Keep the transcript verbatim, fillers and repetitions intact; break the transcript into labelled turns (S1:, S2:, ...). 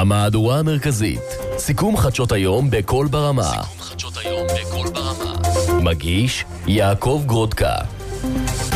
S1: המהדורה המרכזית. סיכום חדשות היום בכל ברמה.
S2: סיכום חדשות היום בכל ברמה.
S1: מגיש יעקב גרודקה.